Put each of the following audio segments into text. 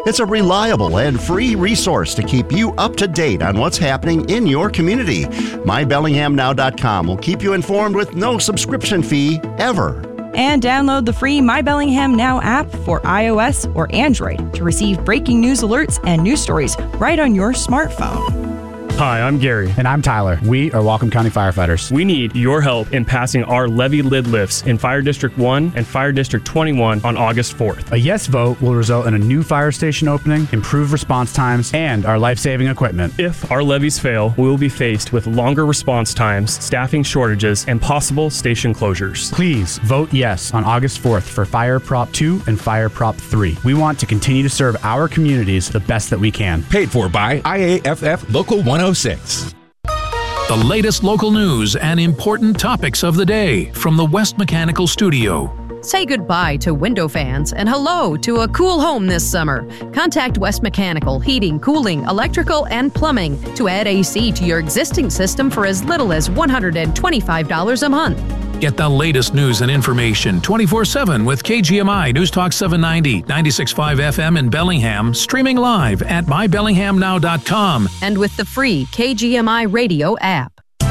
It's a reliable and free resource to keep you up to date on what's happening in your community. MyBellinghamNow.com will keep you informed with no subscription fee ever. And download the free My Bellingham Now app for iOS or Android to receive breaking news alerts and news stories right on your smartphone. Hi, I'm Gary. And I'm Tyler. We are Whatcom County firefighters. We need your help in passing our levee lid lifts in Fire District 1 and Fire District 21 on August 4th. A yes vote will result in a new fire station opening, improved response times, and our life-saving equipment. If our levees fail, we will be faced with longer response times, staffing shortages, and possible station closures. Please vote yes on August 4th for Fire Prop 2 and Fire Prop 3. We want to continue to serve our communities the best that we can. Paid for by IAFF Local 106. The latest local news and important topics of the day from the West Mechanical Studio. Say goodbye to window fans and hello to a cool home this summer. Contact West Mechanical Heating, Cooling, Electrical, and Plumbing to add AC to your existing system for as little as $125 a month. Get the latest news and information 24/7 with KGMI News Talk 790, 96.5 FM in Bellingham, streaming live at mybellinghamnow.com. And with the free KGMI radio app.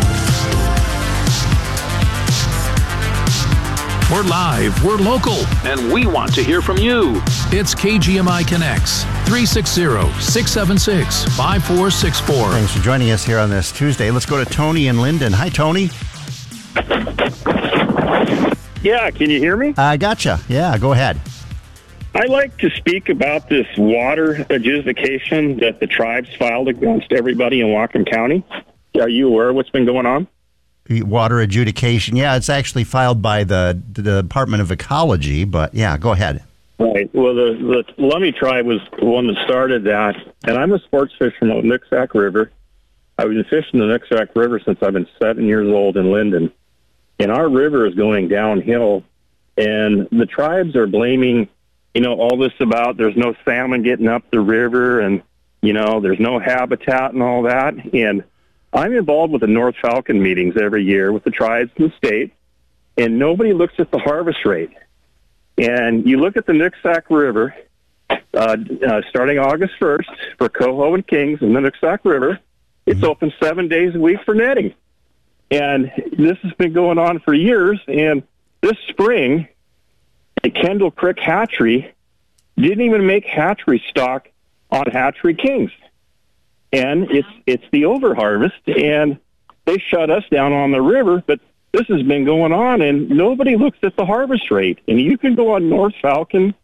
We're live, we're local, and we want to hear from you. It's KGMI Connects, 360-676-5464. Thanks for joining us here on this Tuesday. Let's go to Tony in Linden. Hi, Tony. Yeah, can you hear me? I gotcha. Yeah, go ahead. I'd like to speak about this water adjudication that the tribes filed against everybody in Whatcom County. Are you aware of what's been going on? Water adjudication. Yeah, it's actually filed by the Department of Ecology, but yeah, go ahead. Right. Well, the Lummi tribe was the one that started that, and I'm a sports fisherman on the Nooksack River. I've been fishing the Nooksack River since I've been 7 years old in Linden. And our river is going downhill, and the tribes are blaming, all this about there's no salmon getting up the river, and, there's no habitat and all that. And I'm involved with the North Falcon meetings every year with the tribes in the state, and nobody looks at the harvest rate. And you look at the Nooksack River, starting August 1st for coho and kings in the Nooksack River, it's open 7 days a week for netting. And this has been going on for years, and this spring, the Kendall Creek Hatchery didn't even make hatchery stock on hatchery kings. And it's the overharvest, and they shut us down on the river, but this has been going on, and nobody looks at the harvest rate. And you can go on North Falcon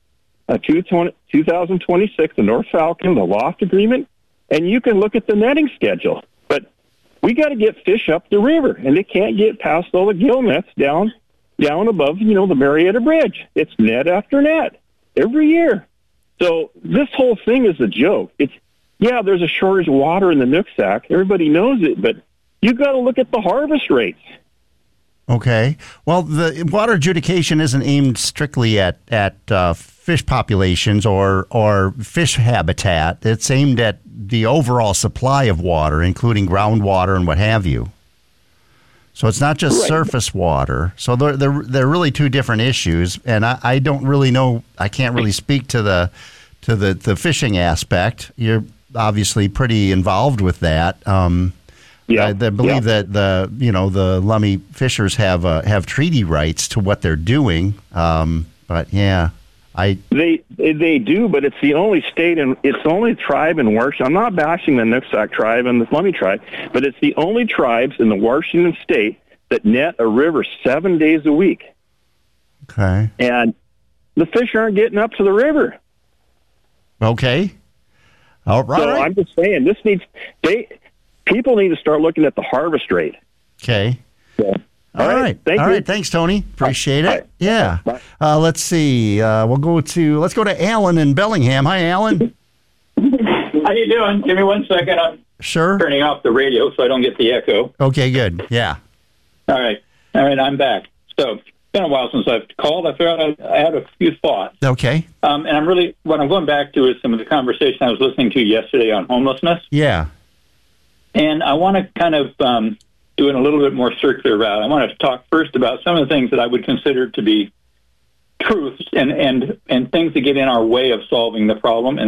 2026, the North Falcon, the Loft Agreement, and you can look at the netting schedule. But we got to get fish up the river, and they can't get past all the gill nets down above, the Marietta Bridge. It's net after net every year. So this whole thing is a joke. There's a shortage of water in the Nooksack. Everybody knows it, but you got to look at the harvest rates. Okay. Well, the water adjudication isn't aimed strictly at fish populations or fish habitat. It's aimed at the overall supply of water, including groundwater and what have you. So it's not just surface water. So they're really two different issues, and I don't really know. I can't really speak to the fishing aspect. You're obviously pretty involved with that. I believe that the Lummi fishers have treaty rights to what they're doing. But yeah, they do, but it's the only state and it's the only tribe in Washington. I'm not bashing the Nooksack tribe and the Lummi tribe, but it's the only tribes in the Washington state that net a river 7 days a week. Okay, and the fish aren't getting up to the river. Okay, all right. So I'm just saying people need to start looking at the harvest rate. Okay. Yeah. All right. Thank you. Thanks, Tony. Appreciate it. Bye. Yeah. Bye. Let's see. Let's go to Alan in Bellingham. Hi, Alan. How you doing? Give me 1 second. I'm turning off the radio so I don't get the echo. Okay, good. Yeah. All right. I'm back. So it's been a while since I've called. I thought I had a few thoughts. Okay. And what I'm going back to is some of the conversation I was listening to yesterday on homelessness. Yeah. And I want to kind of do it a little bit more circular route. I want to talk first about some of the things that I would consider to be truths and things that get in our way of solving the problem. And